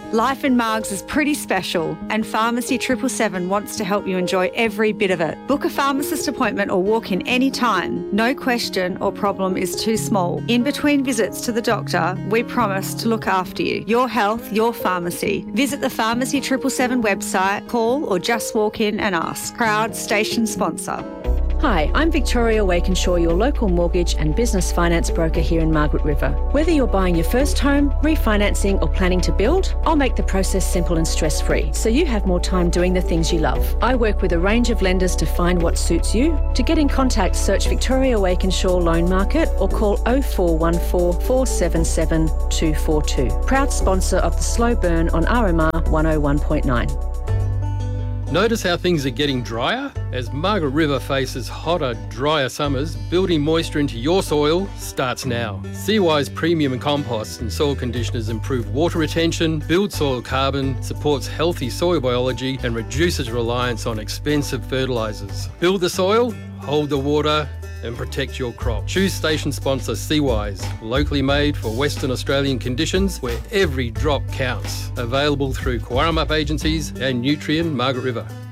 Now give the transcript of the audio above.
Life in Margs is pretty special, and Pharmacy 777 wants to help you enjoy every bit of it. Book a pharmacist appointment or walk in any time. No question or problem is too small. In between visits to the doctor, we promise to look after you. Your health, your pharmacy. Visit the Pharmacy 777 website, call or just walk in and ask. Proud station sponsor. Hi, I'm Victoria Wakenshaw, your local mortgage and business finance broker here in Margaret River. Whether you're buying your first home, refinancing or planning to build, I'll make the process simple and stress-free so you have more time doing the things you love. I work with a range of lenders to find what suits you. To get in contact, search Victoria Wakenshaw Loan Market or call 0414 477 242. Proud sponsor of the Slow Burn on RMR 101.9. Notice how things are getting drier? As Margaret River faces hotter, drier summers, building moisture into your soil starts now. Seawise Premium Composts and Soil Conditioners improve water retention, build soil carbon, supports healthy soil biology and reduces reliance on expensive fertilisers. Build the soil, hold the water and protect your crop. Choose station sponsor Seawise, locally made for Western Australian conditions where every drop counts. Available through Cowarup Agencies and Nutrien Margaret River.